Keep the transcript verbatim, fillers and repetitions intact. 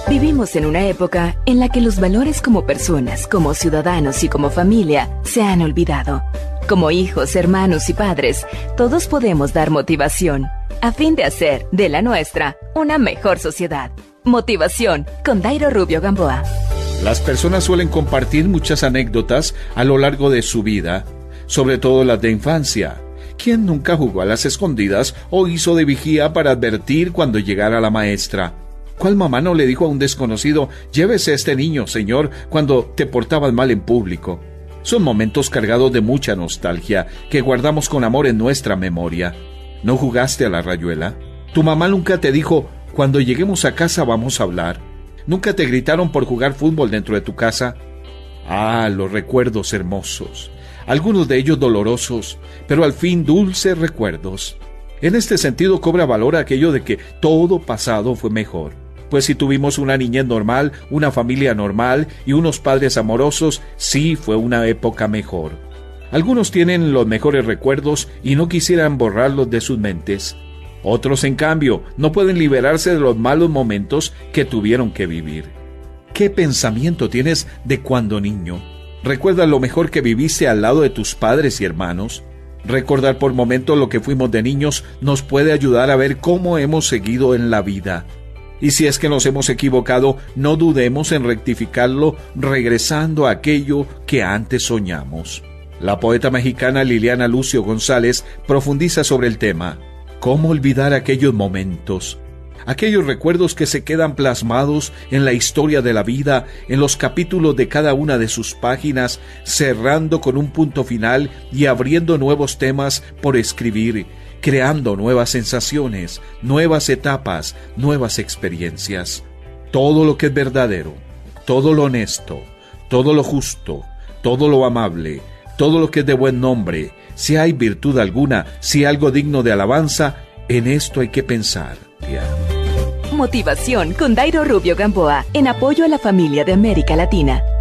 Vivimos en una época en la que los valores como personas, como ciudadanos y como familia se han olvidado. Como hijos, hermanos y padres, todos podemos dar motivación a fin de hacer de la nuestra una mejor sociedad. Motivación con Dairo Rubio Gamboa. Las personas suelen compartir muchas anécdotas a lo largo de su vida, sobre todo las de infancia. ¿Quién nunca jugó a las escondidas o hizo de vigía para advertir cuando llegara la maestra? ¿Cuál mamá no le dijo a un desconocido, llévese a este niño, señor, cuando te portabas mal en público? Son momentos cargados de mucha nostalgia que guardamos con amor en nuestra memoria. ¿No jugaste a la rayuela? ¿Tu mamá nunca te dijo, cuando lleguemos a casa vamos a hablar? ¿Nunca te gritaron por jugar fútbol dentro de tu casa? Ah, los recuerdos hermosos, algunos de ellos dolorosos, pero al fin dulces recuerdos. En este sentido cobra valor aquello de que todo pasado fue mejor. Pues si tuvimos una niñez normal, una familia normal y unos padres amorosos, sí fue una época mejor. Algunos tienen los mejores recuerdos y no quisieran borrarlos de sus mentes. Otros, en cambio, no pueden liberarse de los malos momentos que tuvieron que vivir. ¿Qué pensamiento tienes de cuando niño? ¿Recuerdas lo mejor que viviste al lado de tus padres y hermanos? Recordar por momentos lo que fuimos de niños nos puede ayudar a ver cómo hemos seguido en la vida. Y si es que nos hemos equivocado, no dudemos en rectificarlo regresando a aquello que antes soñamos. La poeta mexicana Liliana Lucio González profundiza sobre el tema. ¿Cómo olvidar aquellos momentos? Aquellos recuerdos que se quedan plasmados en la historia de la vida, en los capítulos de cada una de sus páginas, cerrando con un punto final y abriendo nuevos temas por escribir, creando nuevas sensaciones, nuevas etapas, nuevas experiencias. Todo lo que es verdadero, todo lo honesto, todo lo justo, todo lo amable, todo lo que es de buen nombre, si hay virtud alguna, si algo digno de alabanza, en esto hay que pensar. Yeah. Motivación con Dairo Rubio Gamboa, en apoyo a la familia de América Latina.